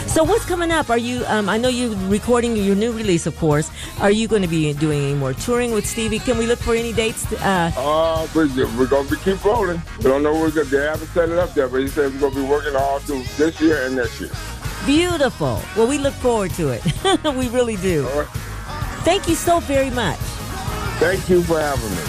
So what's coming up? Are you? I know you're recording your new release, of course. Are you going to be doing any more touring with Stevie? Can we look for any dates? We're going to keep rolling. We don't know where they haven't set it up yet, but he said we're going to be working all through this year and next year. Beautiful. Well, we look forward to it. We really do. All right. Thank you so very much. Thank you for having me.